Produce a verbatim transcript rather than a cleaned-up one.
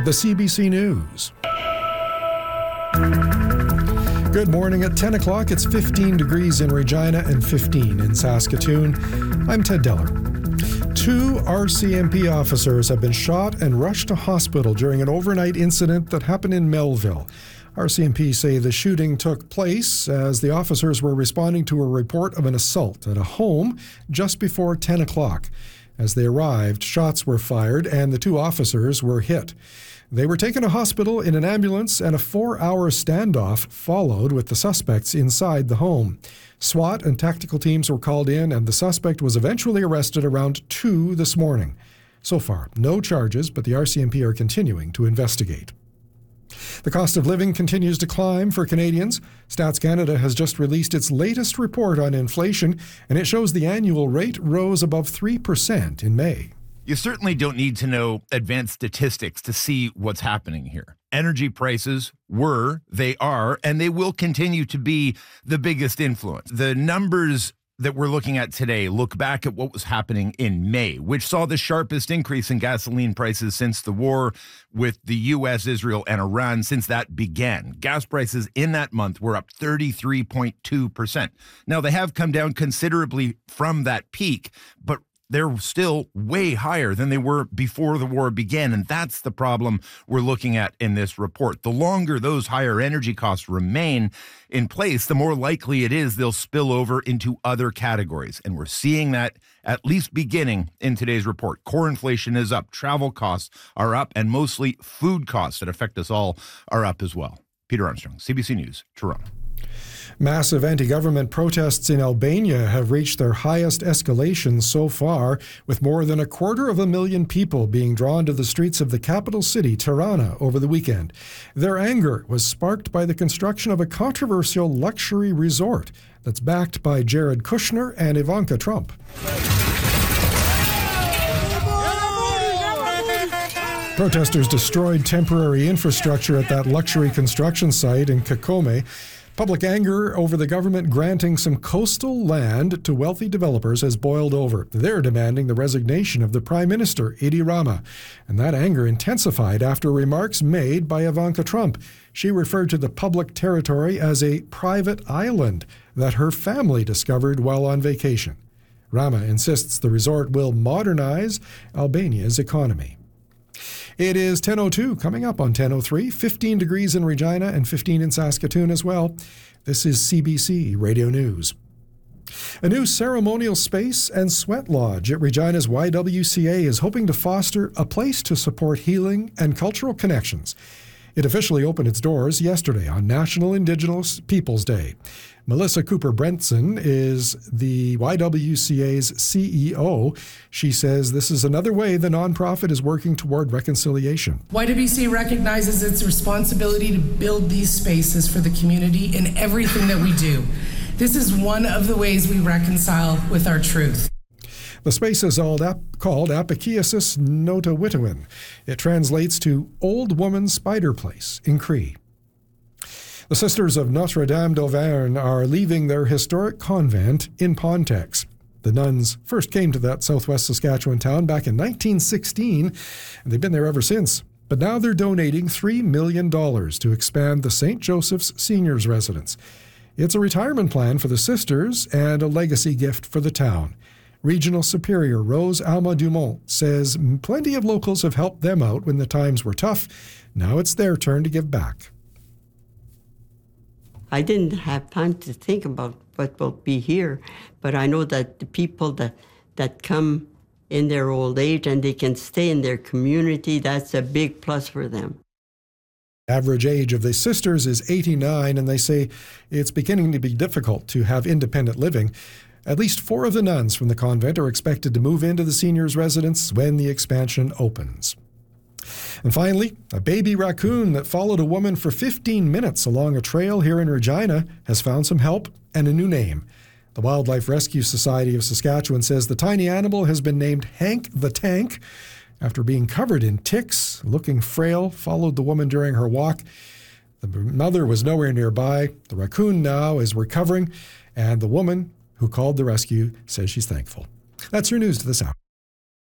the C B C News. Good morning. At ten o'clock, it's fifteen degrees in Regina and fifteen in Saskatoon. I'm Ted Deller. Two R C M P officers have been shot and rushed to hospital during an overnight incident that happened in Melville. R C M P say the shooting took place as the officers were responding to a report of an assault at a home just before ten o'clock. As they arrived, shots were fired and the two officers were hit. They were taken to hospital in an ambulance, and a four-hour standoff followed with the suspects inside the home. SWAT and tactical teams were called in, and the suspect was eventually arrested around two this morning. So far, no charges, but the R C M P are continuing to investigate. The cost of living continues to climb for Canadians. Stats Canada has just released its latest report on inflation, and it shows the annual rate rose above three percent in May. You certainly don't need to know advanced statistics to see what's happening here. Energy prices were, they are, and they will continue to be the biggest influence. The numbers that we're looking at today look back at what was happening in May, which saw the sharpest increase in gasoline prices since the war with the U S, Israel, and Iran since that began. Gas prices in that month were up thirty-three point two percent. Now, they have come down considerably from that peak, but they're still way higher than they were before the war began, and that's the problem we're looking at in this report. The longer those higher energy costs remain in place, the more likely it is they'll spill over into other categories, and we're seeing that at least beginning in today's report. Core inflation is up, travel costs are up, and mostly food costs that affect us all are up as well. Peter Armstrong, C B C News, Toronto. Massive anti-government protests in Albania have reached their highest escalation so far, with more than a quarter of a million people being drawn to the streets of the capital city, Tirana, over the weekend. Their anger was sparked by the construction of a controversial luxury resort that's backed by Jared Kushner and Ivanka Trump. Protesters destroyed temporary infrastructure at that luxury construction site in Kakome. Public anger over the government granting some coastal land to wealthy developers has boiled over. They're demanding the resignation of the Prime Minister, Edi Rama. And that anger intensified after remarks made by Ivanka Trump. She referred to the public territory as a private island that her family discovered while on vacation. Rama insists the resort will modernize Albania's economy. It is ten oh two, coming up on ten oh three, fifteen degrees in Regina and fifteen in Saskatoon as well. This is C B C Radio News. A new ceremonial space and sweat lodge at Regina's Y W C A is hoping to foster a place to support healing and cultural connections. It officially opened its doors yesterday on National Indigenous Peoples Day. Melissa Cooper-Brentson is the Y W C A's C E O. She says this is another way the nonprofit is working toward reconciliation. Y W C A recognizes its responsibility to build these spaces for the community in everything that we do. This is one of the ways we reconcile with our truth. The space is called Apikiasis Notawitowin. It translates to Old Woman Spider Place in Cree. The Sisters of Notre Dame d'Auvergne are leaving their historic convent in Pontex. The nuns first came to that southwest Saskatchewan town back in nineteen sixteen, and they've been there ever since. But now they're donating three million dollars to expand the Saint Joseph's Seniors Residence. It's a retirement plan for the sisters and a legacy gift for the town. Regional Superior Rose Alma Dumont says plenty of locals have helped them out when the times were tough. Now it's their turn to give back. I didn't have time to think about what will be here, but I know that the people that, that come in their old age and they can stay in their community, that's a big plus for them. Average age of the sisters is eighty-nine, and they say it's beginning to be difficult to have independent living. At least four of the nuns from the convent are expected to move into the seniors' residence when the expansion opens. And finally, a baby raccoon that followed a woman for fifteen minutes along a trail here in Regina has found some help and a new name. The Wildlife Rescue Society of Saskatchewan says the tiny animal has been named Hank the Tank after being covered in ticks, looking frail, followed the woman during her walk. The mother was nowhere nearby. The raccoon now is recovering, and the woman who called the rescue says she's thankful. That's your news to this hour.